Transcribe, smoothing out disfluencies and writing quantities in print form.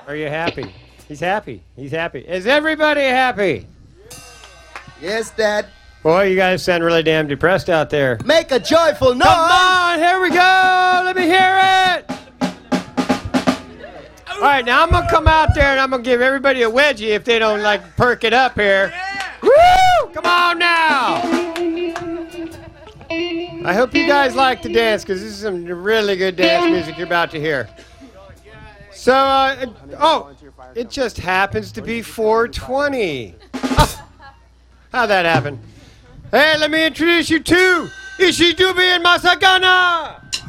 Are you happy? He's happy. He's happy. Is everybody happy? Yes, Dad. Boy, you guys sound really damn depressed out there. Make a joyful noise. Come on, here we go. Let me hear it. All right, now I'm going to come out there and I'm going to give everybody a wedgie if they don't, like, perk it up here. Woo! Come on now. I hope you guys like to dance because this is some really good dance music you're about to hear. So, it just happens to be 420. How'd that happen? Hey, let me introduce you to Ishidubi and Masagana.